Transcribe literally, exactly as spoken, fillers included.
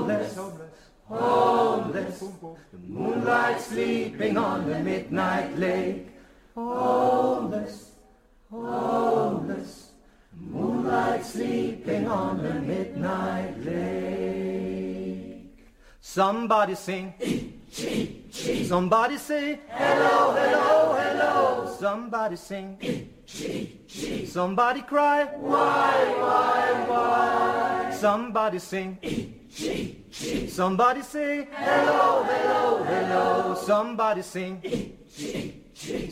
homeless, homeless. The moonlight sleeping on the midnight lake. Homeless, homeless. Moonlight sleeping on the midnight lake. Somebody sing. Somebody say hello, hello, hello. Somebody sing. Somebody cry. Why, why, why? Somebody sing. Somebody say hello, hello, hello. Somebody sing.